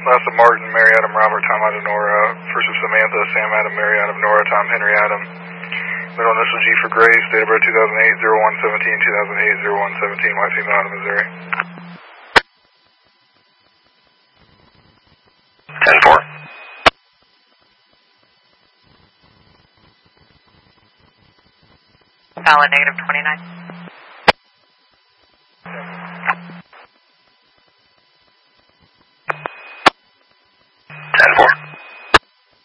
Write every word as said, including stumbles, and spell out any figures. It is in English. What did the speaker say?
Last of Martin, Mary Adam, Robert, Tom out of Nora. First of Samantha, Sam Adam, Mary Adam, Nora, Tom, Henry Adam. Middle initial G for Grace, date of birth two thousand eight, oh one seventeen, two thousand eight, oh one seventeen, white female out of Missouri. ten four. Valid negative twenty-nine.